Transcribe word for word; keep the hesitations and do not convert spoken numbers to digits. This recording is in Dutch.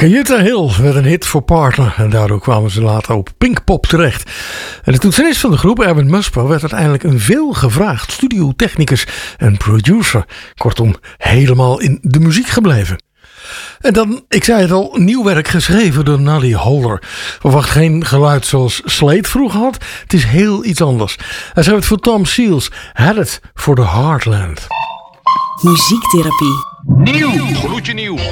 Jutta Hill werd een hit voor Partner en daardoor kwamen ze later op Pinkpop terecht. En de toetsenist van de groep, Erwin Muspo, werd uiteindelijk een veelgevraagd studiotechnicus en producer. Kortom, helemaal in de muziek gebleven. En dan, ik zei het al, nieuw werk geschreven door Noddy Holder. Verwacht geen geluid zoals Slade vroeger had. Het is heel iets anders. Hij schreef het voor Tom Seals, Headed for the Heartland. Muziektherapie. Nieuw, gloedje nieuw.